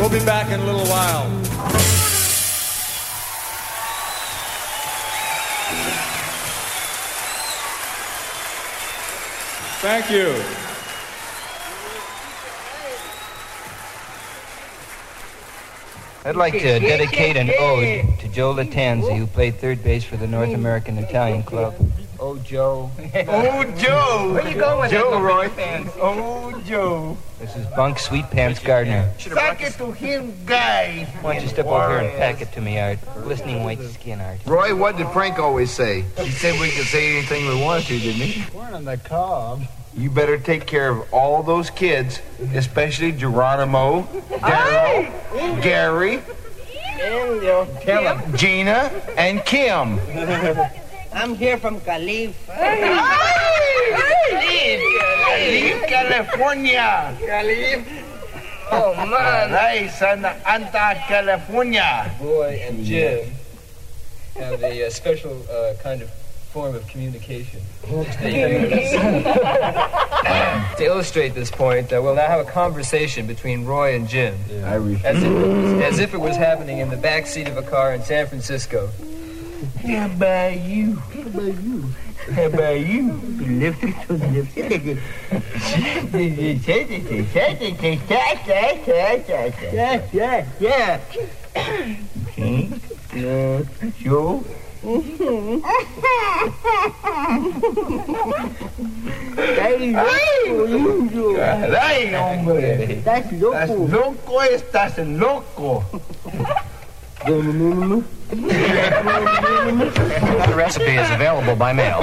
We'll be back in a little while. Thank you. I'd like to dedicate an ode to Joe Lattanzi, who played third base for the North American Italian Club. Oh, Joe. Oh, Joe. Where you going with Joe, Roy. fans? Oh, Joe. This is Bunk Sweet Pants Gardner. Sack it to him, guy. Why don't you step over here and pack it to me, Art? Glistening white skin, Art. Roy, what did Frank always say? He said we could say anything we wanted to, didn't he? We're on the cob. You better take care of all those kids, especially Geronimo, Daryl, Gary, Gina, and Kim. I'm here from Calif. Calif, California. Calif. Oh, man. Hey, son, Anta, California. Roy and Jim have a special kind of form of communication. To illustrate this point, we'll now have a conversation between Roy and Jim. I refuse. As if it was happening in the back seat of a car in San Francisco. How about you? How about you? Yeah. Joe? Ay, hombre. Estás loco, estás loco. The recipe is available by mail.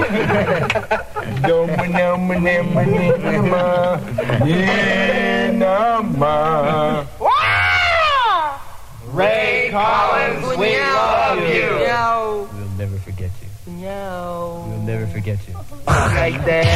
Ray Collins, we love you. We'll never forget you. No. We'll never forget you. Like that.